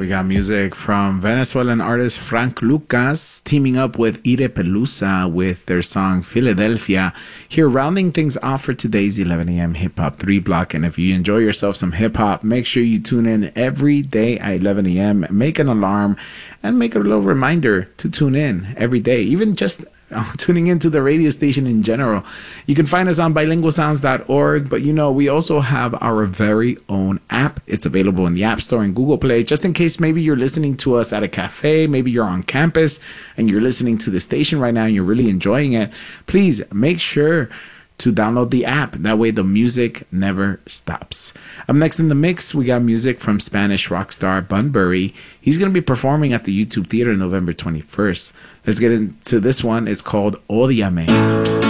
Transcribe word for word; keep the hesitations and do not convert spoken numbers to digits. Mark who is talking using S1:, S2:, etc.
S1: got music from Venezuelan artist Frank Lucas teaming up with Ire Pelusa with their song Philadelphia. Here, rounding things off for today's eleven a.m. Hip Hop three block. And if you enjoy yourself some hip hop, make sure you tune in every day at eleven a.m. Make an alarm and make a little reminder to tune in every day, even just Uh, tuning into the radio station in general. You can find us on bilingual sounds dot org, but you know, we also have our very own app. It's available in the App Store and Google Play, just in case maybe you're listening to us at a cafe, maybe you're on campus and you're listening to the station right now and you're really enjoying it. Please make sure to download the app. That way the music never stops. Up next in the mix, we got music from Spanish rock star Bunbury. He's going to be performing at the YouTube Theater November twenty-first. Let's get into this one. It's called Odiame.